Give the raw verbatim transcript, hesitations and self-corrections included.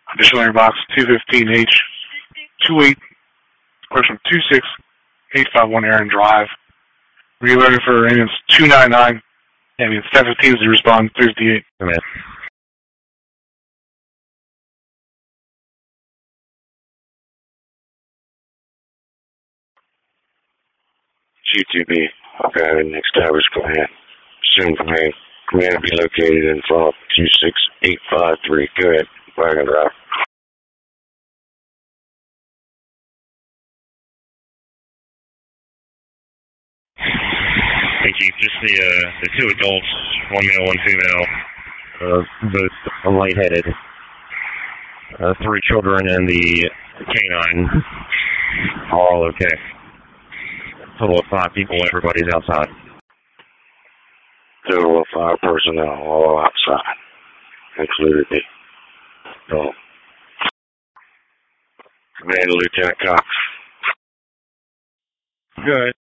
Additional inbox two fifteen H two eight, question two six eight five one Aaron Drive. Reloading for ambulance two nine nine. Ambulance ten fifteen to respond three fifty-eight. Come in. G two B, okay, next hour's command. Soon command. Command will be located in front two six eight five three. Go ahead, wagon drive. Hey, Chief, just the uh, the two adults, one male, one female, uh, both lightheaded. Uh, three children and the canine are all okay. Total of five people, everybody's outside. Total of five personnel, all outside, included the dog. Command Lieutenant Cox. Good.